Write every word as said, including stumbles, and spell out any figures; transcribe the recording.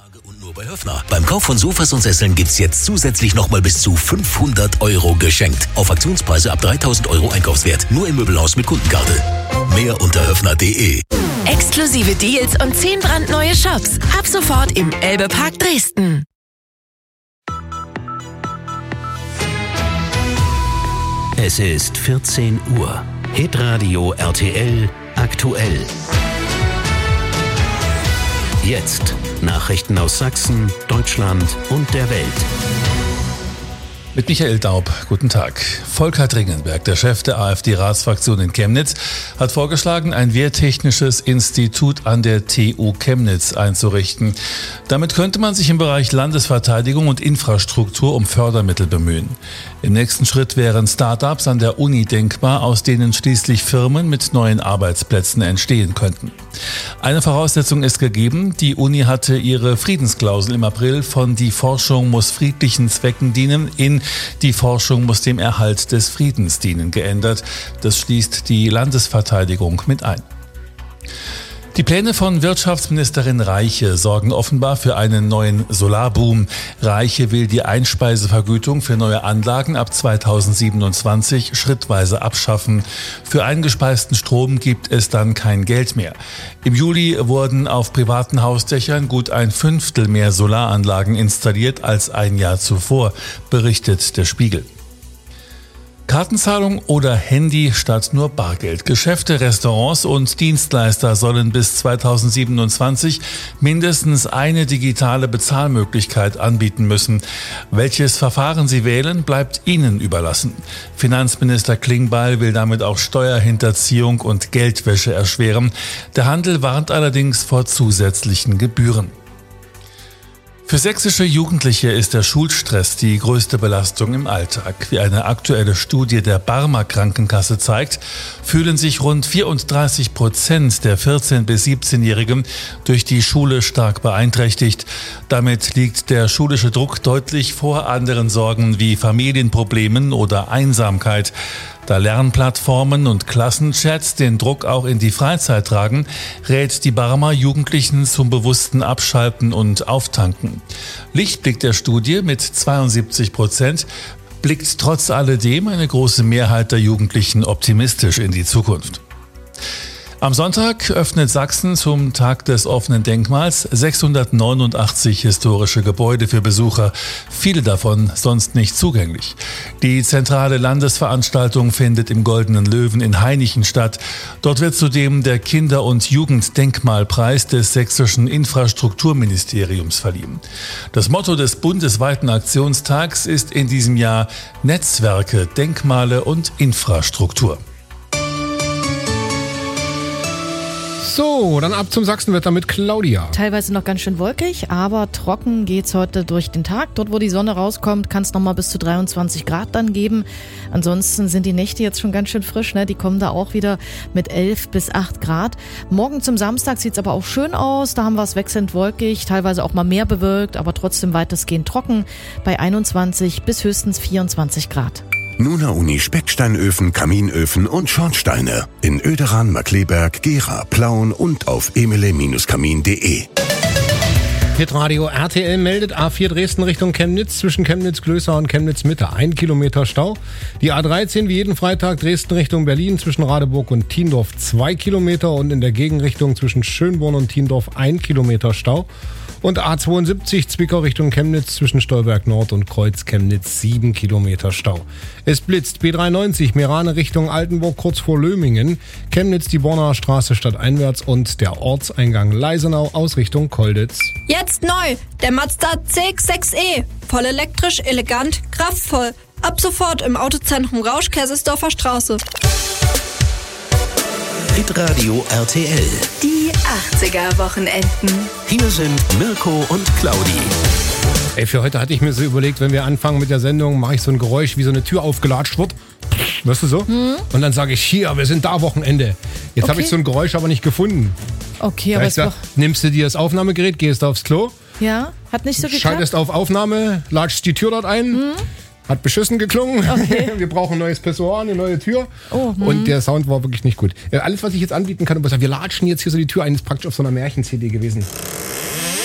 Tage und nur bei Höffner. Beim Kauf von Sofas und Sesseln gibt's jetzt zusätzlich nochmal bis zu fünfhundert Euro geschenkt. Auf Aktionspreise ab dreitausend Euro Einkaufswert. Nur im Möbelhaus mit Kundenkarte. Mehr unter höffner punkt de. Exklusive Deals und zehn brandneue Shops. Ab sofort im Elbe-Park Dresden. Es ist vierzehn Uhr. Hitradio R T L aktuell. Jetzt Nachrichten aus Sachsen, Deutschland und der Welt. Mit Michael Daub, guten Tag. Volker Dringenberg, der Chef der AfD-Ratsfraktion in Chemnitz, hat vorgeschlagen, ein wehrtechnisches Institut an der T U Chemnitz einzurichten. Damit könnte man sich im Bereich Landesverteidigung und Infrastruktur um Fördermittel bemühen. Im nächsten Schritt wären Start-ups an der Uni denkbar, aus denen schließlich Firmen mit neuen Arbeitsplätzen entstehen könnten. Eine Voraussetzung ist gegeben, die Uni hatte ihre Friedensklausel im April von "Die Forschung muss friedlichen Zwecken dienen" in "Die Forschung muss dem Erhalt des Friedens dienen" geändert. Das schließt die Landesverteidigung mit ein. Die Pläne von Wirtschaftsministerin Reiche sorgen offenbar für einen neuen Solarboom. Reiche will die Einspeisevergütung für neue Anlagen ab zweitausendsiebenundzwanzig schrittweise abschaffen. Für eingespeisten Strom gibt es dann kein Geld mehr. Im Juli wurden auf privaten Hausdächern gut ein Fünftel mehr Solaranlagen installiert als ein Jahr zuvor, berichtet der Spiegel. Kartenzahlung oder Handy statt nur Bargeld. Geschäfte, Restaurants und Dienstleister sollen bis zweitausendsiebenundzwanzig mindestens eine digitale Bezahlmöglichkeit anbieten müssen. Welches Verfahren sie wählen, bleibt ihnen überlassen. Finanzminister Klingbeil will damit auch Steuerhinterziehung und Geldwäsche erschweren. Der Handel warnt allerdings vor zusätzlichen Gebühren. Für sächsische Jugendliche ist der Schulstress die größte Belastung im Alltag. Wie eine aktuelle Studie der Barmer Krankenkasse zeigt, fühlen sich rund vierunddreißig Prozent der vierzehn- bis siebzehnjährigen durch die Schule stark beeinträchtigt. Damit liegt der schulische Druck deutlich vor anderen Sorgen wie Familienproblemen oder Einsamkeit. Da Lernplattformen und Klassenchats den Druck auch in die Freizeit tragen, rät die Barmer Jugendlichen zum bewussten Abschalten und Auftanken. Lichtblick der Studie mit zweiundsiebzig Prozent blickt trotz alledem eine große Mehrheit der Jugendlichen optimistisch in die Zukunft. Am Sonntag öffnet Sachsen zum Tag des offenen Denkmals sechshundertneunundachtzig historische Gebäude für Besucher, viele davon sonst nicht zugänglich. Die zentrale Landesveranstaltung findet im Goldenen Löwen in Hainichen statt. Dort wird zudem der Kinder- und Jugenddenkmalpreis des sächsischen Infrastrukturministeriums verliehen. Das Motto des bundesweiten Aktionstags ist in diesem Jahr Netzwerke, Denkmale und Infrastruktur. So, dann ab zum Sachsenwetter mit Claudia. Teilweise noch ganz schön wolkig, aber trocken geht's heute durch den Tag. Dort, wo die Sonne rauskommt, kann es nochmal bis zu dreiundzwanzig Grad dann geben. Ansonsten sind die Nächte jetzt schon ganz schön frisch, ne? Die kommen da auch wieder mit elf bis acht Grad. Morgen zum Samstag sieht's aber auch schön aus. Da haben wir es wechselnd wolkig, teilweise auch mal mehr bewölkt, aber trotzdem weitestgehend trocken bei einundzwanzig bis höchstens vierundzwanzig Grad. Nuna Uni Specksteinöfen, Kaminöfen und Schornsteine in Oederan, Markleberg, Gera, Plauen und auf emele Bindestrich kamin punkt de. Hitradio R T L meldet A vier Dresden Richtung Chemnitz zwischen Chemnitz-Glößer und Chemnitz-Mitte. Ein Kilometer Stau. Die A dreizehn wie jeden Freitag Dresden Richtung Berlin zwischen Radeburg und Thiendorf zwei Kilometer und in der Gegenrichtung zwischen Schönborn und Thiendorf ein Kilometer Stau. Und A zweiundsiebzig Zwickau Richtung Chemnitz zwischen Stolberg Nord und Kreuz Chemnitz sieben Kilometer Stau. Es blitzt B dreiundneunzig Merane Richtung Altenburg kurz vor Lömingen, Chemnitz die Bornaer Straße stadteinwärts und der Ortseingang Leisenau aus Richtung Kolditz. Jetzt neu, der Mazda C X sechs E. Voll elektrisch, elegant, kraftvoll. Ab sofort im Autozentrum Rausch, Kaisersdorfer Straße. Hitradio R T L. Die achtziger-Wochenenden. Hier sind Mirko und Claudi. Ey, für heute hatte ich mir so überlegt, wenn wir anfangen mit der Sendung, mache ich so ein Geräusch, wie so eine Tür aufgelatscht wird. Weißt du so? Hm? Und dann sage ich, hier, wir sind da Wochenende. Jetzt Okay. habe ich so ein Geräusch aber nicht gefunden. Okay, Da aber hab es ich gesagt, nimmst du dir das Aufnahmegerät, gehst aufs Klo, ja, hat nicht so geklappt. schaltest auf Aufnahme, latschst die Tür dort ein. Hm? Hat beschissen geklungen. Okay. Wir brauchen ein neues Pissoir, eine neue Tür. Oh, hm. Und der Sound war wirklich nicht gut. Ja, alles, was ich jetzt anbieten kann, wir latschen jetzt hier so die Tür ein, ist praktisch auf so einer Märchen-C D gewesen.